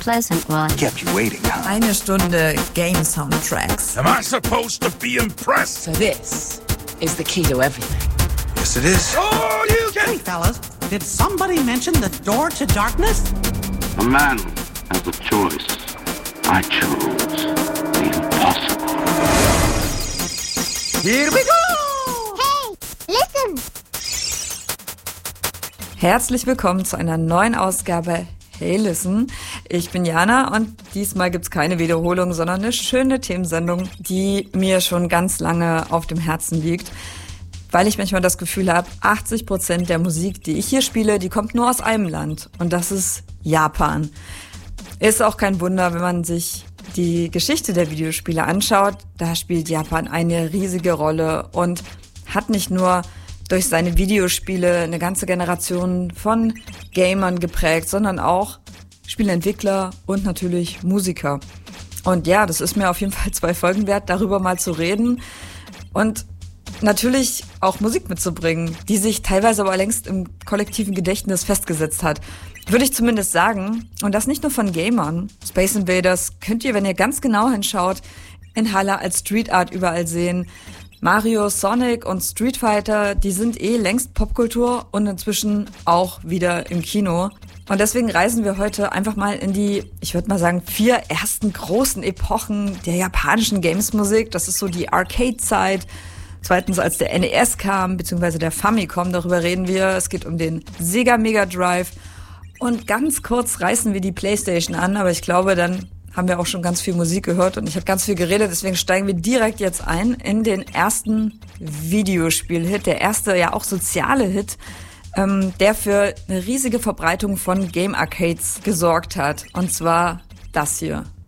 pleasant one. Kept you waiting, huh? Eine Stunde Game-Soundtracks. Am I supposed to be impressed? So this is the key to everything. Yes, it is. Oh, you Hey, fellas, did somebody mention the door to darkness? A man has a choice. I chose the impossible. Here we go! Hey, listen! Herzlich willkommen zu einer neuen Ausgabe Hey Listen. Ich bin Jana und diesmal gibt's keine Wiederholung, sondern eine schöne Themensendung, die mir schon ganz lange auf dem Herzen liegt, weil ich manchmal das Gefühl habe, 80% der Musik, die ich hier spiele, die kommt nur aus einem Land und das ist Japan. Ist auch kein Wunder, wenn man sich die Geschichte der Videospiele anschaut, da spielt Japan eine riesige Rolle und hat nicht nur durch seine Videospiele eine ganze Generation von Gamern geprägt, sondern auch Spieleentwickler und natürlich Musiker. Und ja, das ist mir auf jeden Fall 2 Folgen wert, darüber mal zu reden und natürlich auch Musik mitzubringen, die sich teilweise aber längst im kollektiven Gedächtnis festgesetzt hat. Würde ich zumindest sagen. Und das nicht nur von Gamern. Space Invaders könnt ihr, wenn ihr ganz genau hinschaut, in Halle als Street Art überall sehen. Mario, Sonic und Street Fighter, die sind längst Popkultur und inzwischen auch wieder im Kino. Und deswegen reisen wir heute einfach mal in die, ich würde mal sagen, 4 ersten großen Epochen der japanischen Gamesmusik. Das ist so die Arcade-Zeit. Zweitens, als der NES kam, beziehungsweise der Famicom, darüber reden wir. Es geht um den Sega Mega Drive. Und ganz kurz reißen wir die PlayStation an, aber ich glaube, dann haben wir auch schon ganz viel Musik gehört und ich habe ganz viel geredet, deswegen steigen wir direkt jetzt ein in den ersten Videospiel-Hit, der erste ja auch soziale Hit, der für eine riesige Verbreitung von Game Arcades gesorgt hat, und zwar das hier.